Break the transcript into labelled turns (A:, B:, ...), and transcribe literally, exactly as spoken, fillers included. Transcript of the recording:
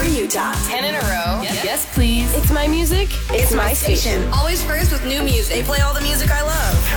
A: for Utah.
B: Ten in a row. Yes, yes please.
A: It's my music. It's,
C: It's
A: my,
C: my
A: station.
C: station. Always first with new music. They play all the music I love.